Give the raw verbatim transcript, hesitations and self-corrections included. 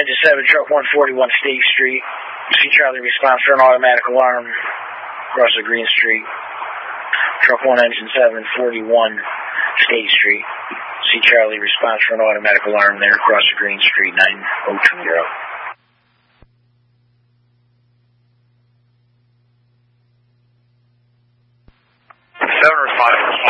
engine seven, truck one forty-one State Street. See Charlie, response for an automatic alarm across the Green Street. Truck one, engine seven, forty-one State Street. See Charlie, response for an automatic alarm there across the Green Street, nine oh two zero. seven response,